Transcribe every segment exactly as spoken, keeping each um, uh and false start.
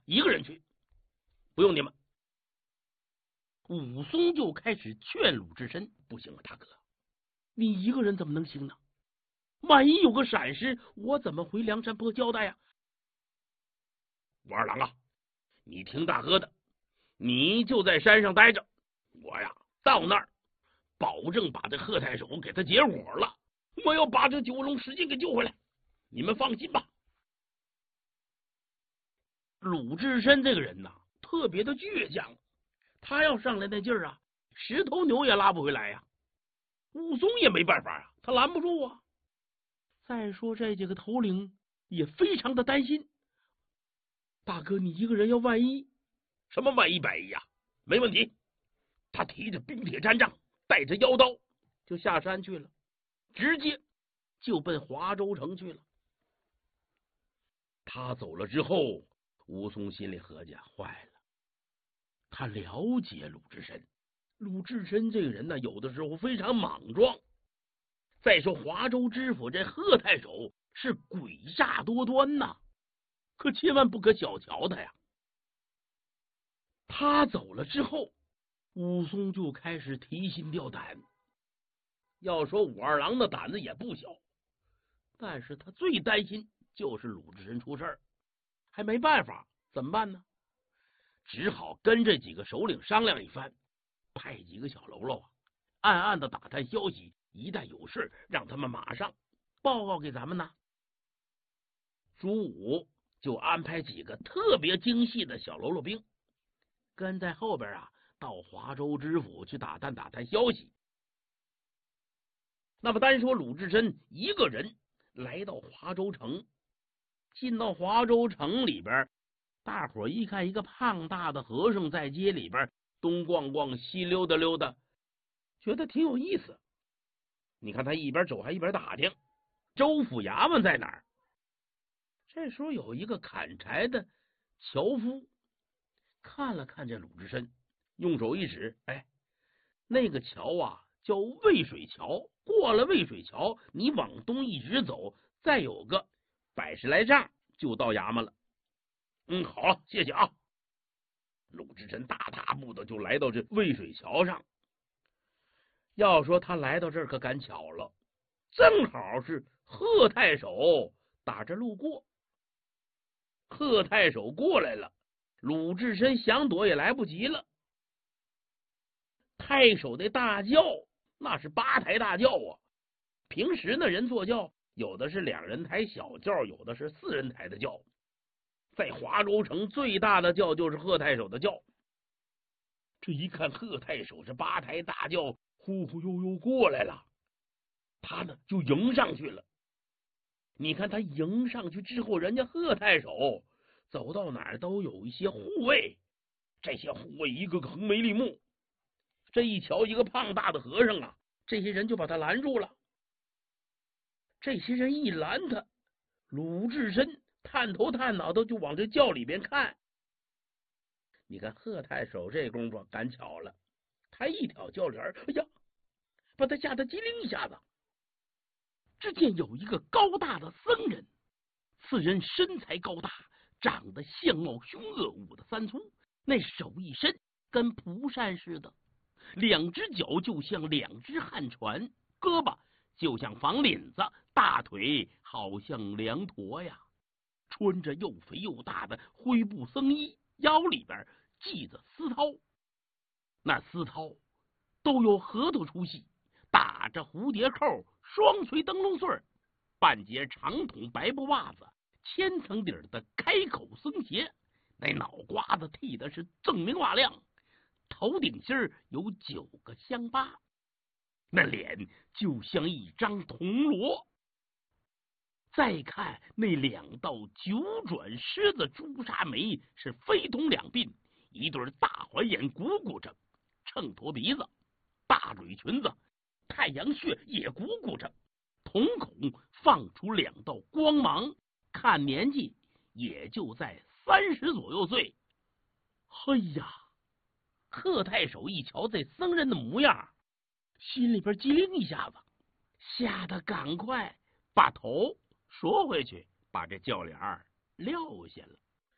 一个人去，不用你们。武松就开始劝鲁智深，不行啊，大哥，你一个人怎么能行呢？万一有个闪失，我怎么回梁山泊交代呀？武二郎啊，你听大哥的，你就在山上待着，我呀到那儿保证把这贺太守给他结伙了，我要把这九龙使劲给救回来，你们放心吧。鲁智深这个人呐，特别的倔强，他要上来那劲儿啊，十头牛也拉不回来呀。武松也没办法啊，他拦不住啊。再说这几个头领也非常的担心，大哥你一个人要万一什么万一百一呀、啊？没问题。他提着冰铁毡帐，带着腰刀就下山去了，直接就奔华州城去了。他走了之后，武松心里合计坏了，他了解鲁智深，鲁智深这个人呢，有的时候非常莽撞。再说华州知府这贺太守是诡诈多端呐，可千万不可小瞧他呀。他走了之后，武松就开始提心吊胆。要说武二郎的胆子也不小，但是他最担心就是鲁智深出事儿，还没办法，怎么办呢？只好跟这几个首领商量一番，派几个小喽啰啊，暗暗的打探消息，一旦有事让他们马上报告给咱们呢。朱武就安排几个特别精细的小喽啰兵跟在后边啊，到华州知府去打探打探消息。那么单说鲁智深一个人来到华州城，进到华州城里边，大伙一看一个胖大的和尚在街里边东逛逛西溜达溜达，觉得挺有意思。你看他一边走还一边打听州府衙门在哪儿。这时候有一个砍柴的樵夫看了看这鲁智深，用手一指，哎，那个桥啊叫渭水桥，过了渭水桥，你往东一直走，再有个百十来丈就到衙门了。嗯，好，谢谢啊。鲁智深大踏步的就来到这渭水桥上。要说他来到这儿可赶巧了，正好是贺太守打这路过。贺太守过来了，鲁智深想躲也来不及了。太守的大轿那是八抬大轿啊，平时呢人坐轿有的是两人抬小轿，有的是四人抬的轿，在华州城最大的轿就是贺太守的轿。这一看贺太守这八抬大轿忽忽悠悠过来了，他呢就迎上去了。你看他迎上去之后，人家贺太守走到哪儿都有一些护卫，这些护卫一个个横眉立目。这一瞧一个胖大的和尚啊，这些人就把他拦住了。这些人一拦他，鲁智深探头探脑的就往这轿里边看。你看贺太守这功夫赶巧了，他一挑轿帘，哎呀，把他吓得机灵一下子。只见有一个高大的僧人，此人身材高大，长得相貌凶恶，五的三粗，那手一伸跟蒲扇似的，两只脚就像两只旱船，胳膊就像房领子，大腿好像梁驼呀，穿着又肥又大的灰布僧衣，腰里边系着丝绦，那丝绦都有核桃粗细，打着蝴蝶扣，双垂灯笼穗，半截长筒白布袜子，千层底的开口僧鞋，那脑瓜子剃的是锃明瓦亮，头顶心有九个香疤，那脸就像一张铜锣。再看那两道九转狮子朱砂眉是非同两鬓，一对大环眼鼓鼓着，秤砣鼻子，大蕊裙子，太阳穴也鼓鼓着，瞳孔放出两道光芒，看年纪也就在三十左右岁。嘿呀，贺太守一瞧这僧人的模样，心里边机灵一下子，吓得赶快把头缩回去，把这轿帘撂下了。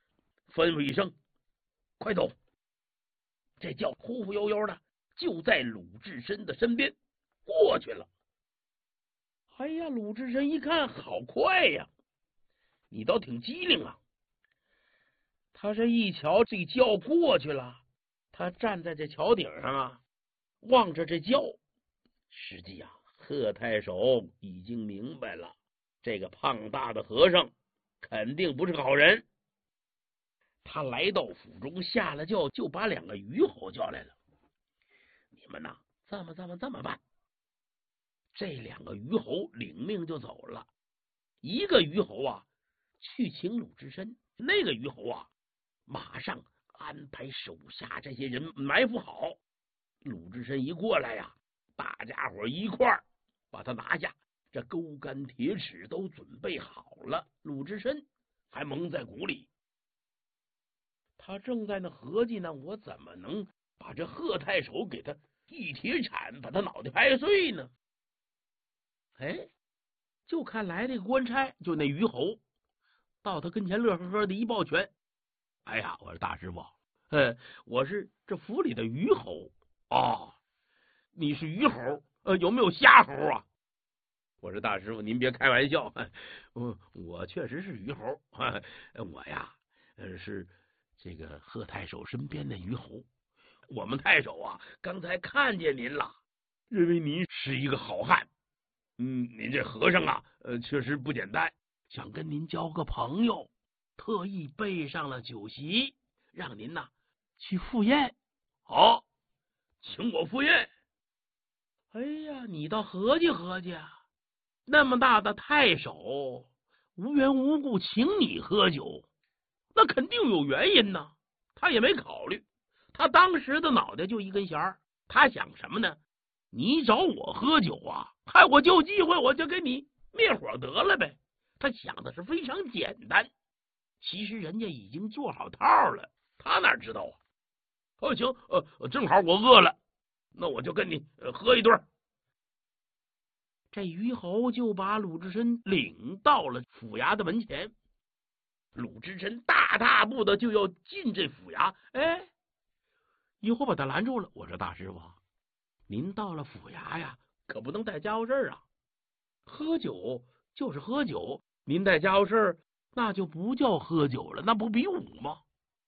吩咐一声：“快走！”这轿忽忽悠悠的就在鲁智深的身边过去了。哎呀，鲁智深一看，好快呀！你倒挺机灵啊！他这一瞧，这轿过去了，他站在这桥顶上啊，望着这轿。实际啊，贺太守已经明白了，这个胖大的和尚肯定不是个好人。他来到府中，下了轿，就把两个虞侯叫来了。你们呐，这么这么这么办。这两个虞侯领命就走了。一个虞侯啊，去请鲁智深；那个虞侯啊，马上安排手下这些人埋伏好。鲁智深一过来呀，大家伙一块儿把他拿下。这钩竿铁尺都准备好了，鲁智深还蒙在鼓里。他正在那合计呢，我怎么能把这贺太守给他一铁铲把他脑袋拍碎呢？哎，就看来这个官差，就那虞侯，到他跟前乐呵呵的一抱拳。哎呀，我说大师傅，呃，我是这府里的虞侯。哦，你是虞侯，呃，有没有虾猴啊？我说大师傅，您别开玩笑，我我确实是虞猴，我呀，呃，是这个贺太守身边的虞侯。我们太守啊，刚才看见您了，认为您是一个好汉。嗯，您这和尚啊，呃，确实不简单，想跟您交个朋友，特意备上了酒席，让您呐去赴宴。好，请我赴宴。哎呀，你倒合计合计啊，那么大的太守，无缘无故请你喝酒，那肯定有原因呢。他也没考虑，他当时的脑袋就一根弦儿，他想什么呢？你找我喝酒啊，嗨，我就机会我就给你灭火得了呗。他想的是非常简单，其实人家已经做好套了，他哪知道啊？哦，行，呃，正好我饿了，那我就跟你、呃、喝一顿。这虞侯就把鲁智深领到了府衙的门前。鲁智深大踏步的就要进这府衙，哎，虞侯把他拦住了。我说大师傅，您到了府衙呀，可不能带家伙事儿啊！喝酒就是喝酒，您带家伙事儿，那就不叫喝酒了，那不比武吗？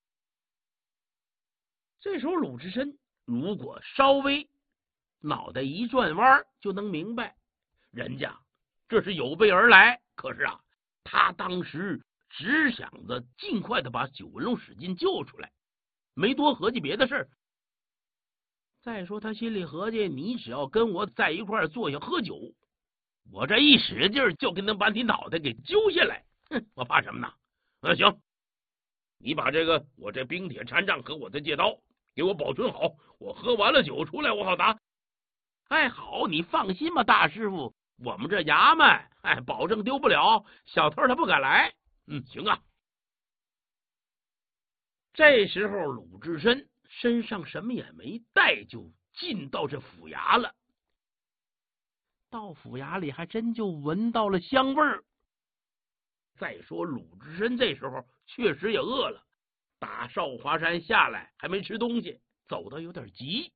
这时候鲁智深如果稍微脑袋一转弯，就能明白，人家这是有备而来。可是啊，他当时只想着尽快的把九纹龙史进救出来，没多合计别的事儿。再说他心里合计，你只要跟我在一块儿坐下喝酒，我这一使劲儿就给能把你脑袋给揪下来。哼，我怕什么呢？那行，你把这个我这冰铁禅杖和我的戒刀给我保存好，我喝完了酒出来我好拿。哎，好，你放心吧，大师傅，我们这衙门哎，保证丢不了，小偷他不敢来。嗯，行啊。这时候鲁智深身上什么也没带，就进到这府衙了。到府衙里还真就闻到了香味儿。再说鲁智深这时候确实也饿了，打少华山下来还没吃东西，走得有点急。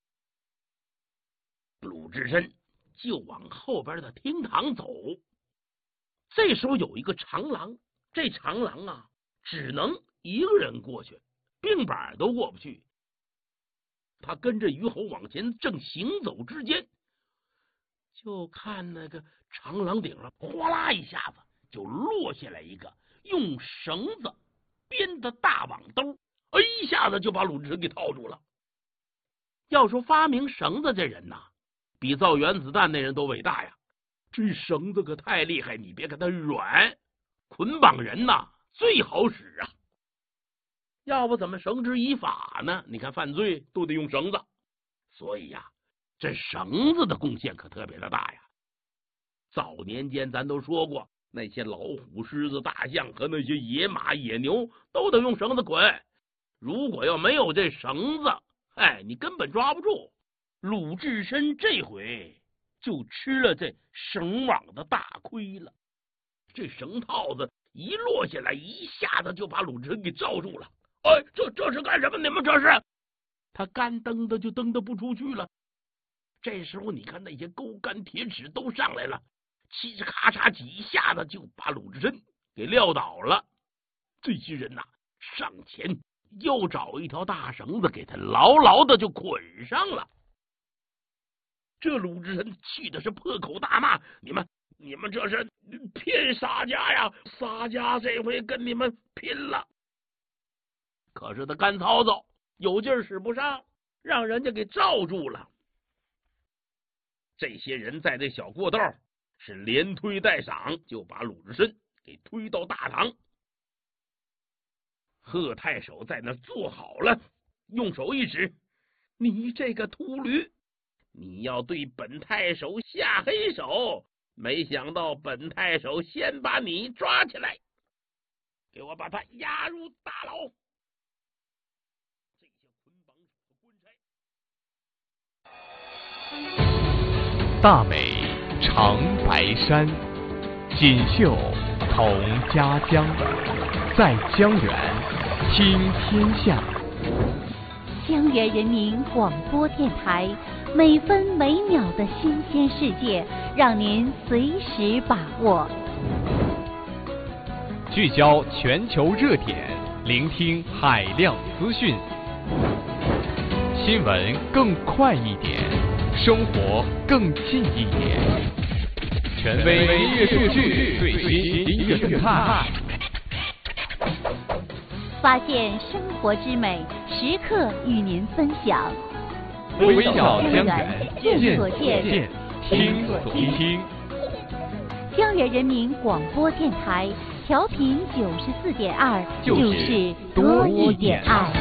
鲁智深就往后边的厅堂走。这时候有一个长廊，这长廊啊，只能一个人过去，并板都过不去。他跟着虞侯往前正行走之间，就看那个长廊顶上哗啦一下子就落下来一个用绳子编的大网兜，哎，一下子就把鲁智深给套住了。要说发明绳子这人呐，比造原子弹那人都伟大呀！这绳子可太厉害，你别看它软，捆绑人呐最好使啊！要不怎么绳之以法呢？你看犯罪都得用绳子，所以呀，这绳子的贡献可特别的大呀。早年间咱都说过，那些老虎、狮子、大象和那些野马、野牛都得用绳子捆。如果要没有这绳子，哎，你根本抓不住。鲁智深这回就吃了这绳网的大亏了。这绳套子一落下来，一下子就把鲁智深给罩住了。哎，这这是干什么？你们这是？他干蹬的就蹬得不出去了。这时候你看那些钩竿铁齿都上来了，嘁哧咔嚓几下子就把鲁智深给撂倒了。这些人呐、啊，上前又找一条大绳子给他牢牢的就捆上了。这鲁智深气的是破口大骂：你们你们这是骗洒家呀！洒家这回跟你们拼了！可是他干曹操有劲儿使不上，让人家给罩住了。这些人在这小过道是连推带搡，就把鲁智深给推到大堂。贺太守在那坐好了，用手一指：你这个秃驴，你要对本太守下黑手，没想到本太守先把你抓起来，给我把他押入大牢。这些捆绑手的官差。 大美长白山，锦绣同家乡，在江源听天下。 江源人民广播电台，每分每秒的新鲜世界，让您随时把握。 聚焦全球热点，聆听海量资讯，新闻更快一点，生活更近一点。权威音乐数据，最新音乐动态， 发现生活之美，时刻与您分享。 微笑江源， 见所见， 听所听。 江源人民广播电台，调频九十四点二，就是多一点爱。